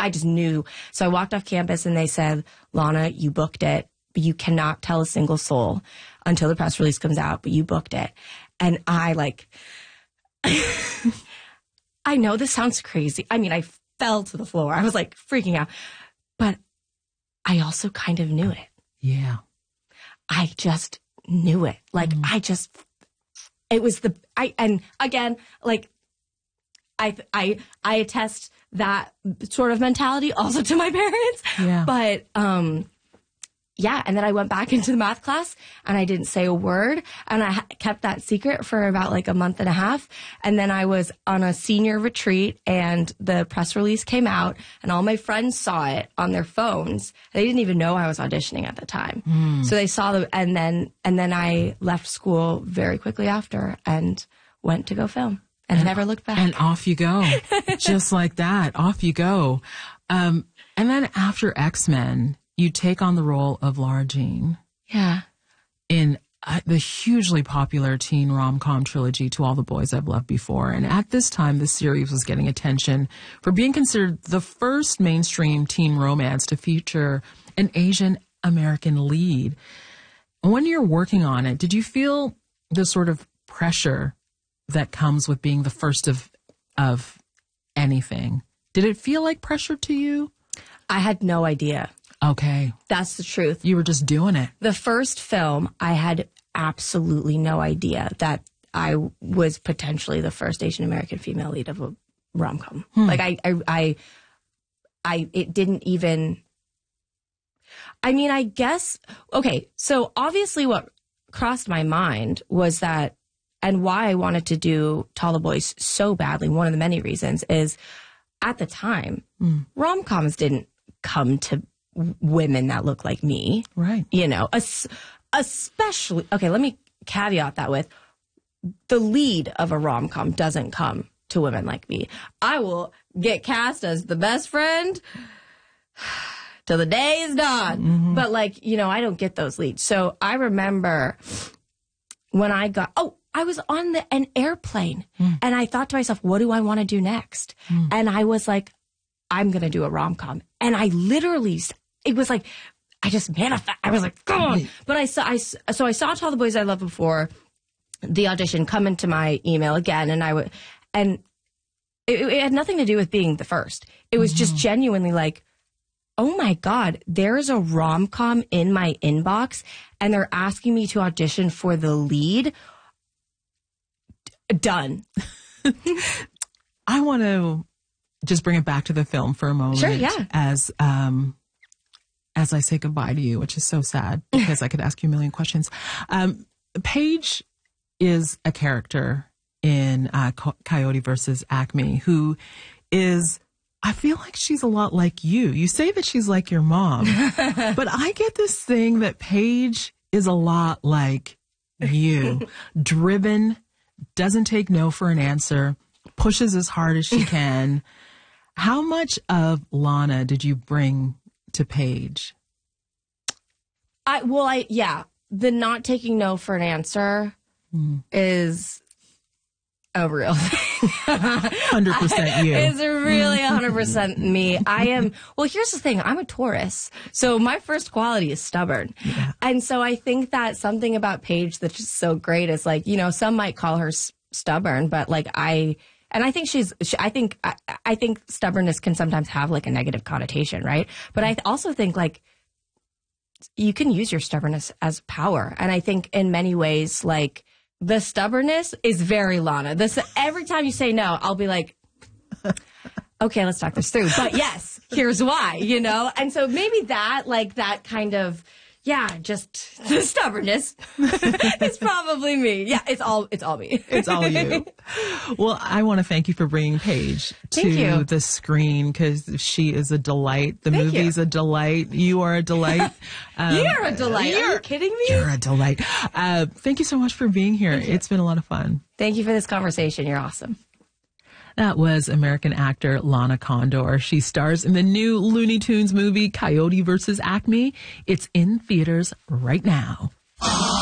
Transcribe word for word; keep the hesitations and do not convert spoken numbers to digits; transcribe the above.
I just knew. So I walked off campus and they said, Lana, you booked it, but you cannot tell a single soul until the press release comes out, but you booked it. And I like, I know this sounds crazy. I mean, I fell to the floor. I was like freaking out, but I also kind of knew it. Yeah. I just knew it. Like, mm. I just, it was the, I, and again, like, I, I, I attest that sort of mentality also to my parents. Yeah. But, um, yeah. And then I went back into the math class and I didn't say a word. And I ha- kept that secret for about like a month and a half. And then I was on a senior retreat and the press release came out and all my friends saw it on their phones. They didn't even know I was auditioning at the time. Mm. So they saw the, and then, and then I left school very quickly after and went to go film and, and never looked back. And off you go. Just like that. Off you go. Um, and then after X-Men, you take on the role of Lara Jean. Yeah. In uh, the hugely popular teen rom-com trilogy, To All the Boys I've Loved Before. And at this time, the series was getting attention for being considered the first mainstream teen romance to feature an Asian American lead. When you're working on it, did you feel the sort of pressure that comes with being the first of of anything? Did it feel like pressure to you? I had no idea. Okay. That's the truth. You were just doing it. The first film, I had absolutely no idea that I was potentially the first Asian American female lead of a rom-com. Hmm. Like I, I, I, I, it didn't even, I mean, I guess, okay. So obviously what crossed my mind was that, and why I wanted to do To All the Boys so badly, one of the many reasons is at the time, mm. rom-coms didn't come to women that look like me. Right. You know, as, especially, okay, let me caveat that with the lead of a rom-com doesn't come to women like me. I will get cast as the best friend till the day is done. Mm-hmm. But like, you know, I don't get those leads. So I remember when I got, oh, I was on the, an airplane mm. and I thought to myself, what do I want to do next? Mm. And I was like, I'm going to do a rom-com. And I literally, it was like, I just manifest. I was like, God. But I saw, I, so I saw To All the Boys I Loved Before, the audition come into my email again. And I would, and it, it had nothing to do with being the first. It was mm-hmm. just genuinely like, oh my God, there's a rom-com in my inbox and they're asking me to audition for the lead. D- done. I want to just bring it back to the film for a moment. Sure, yeah. As, um, as I say goodbye to you, which is so sad because I could ask you a million questions. Um, Paige is a character in uh, Co- Coyote versus Acme who is, I feel like she's a lot like you. You say that she's like your mom, but I get this thing that Paige is a lot like you. Driven, doesn't take no for an answer, pushes as hard as she can. How much of Lana did you bring to Paige? I well, I yeah, the not taking no for an answer mm. is a real thing. one hundred percent you. It's really one hundred percent me. I am, well, here's the thing. I'm a Taurus. So my first quality is stubborn. Yeah. And so I think that something about Paige that's just so great is like, you know, some might call her s- stubborn, but like I, and I think she's, she, I think, I, I think stubbornness can sometimes have like a negative connotation, right? But I also think like you can use your stubbornness as power. And I think in many ways, like, the stubbornness is very Lana. This every time you say no, I'll be like, okay, let's talk this through. But yes, here's why, you know? And so maybe that, like that kind of, yeah, just the stubbornness is probably me. Yeah, it's all, it's all me. It's all you. Well, I want to thank you for bringing Paige to the screen because she is a delight. The thank movie's you. a delight. You are a delight. Um, you're a delight. You're, are you kidding me? You're a delight. Uh, thank you so much for being here. It's been a lot of fun. Thank you for this conversation. You're awesome. That was American actor Lana Condor. She stars in the new Looney Tunes movie, Coyote versus Acme. It's in theaters right now.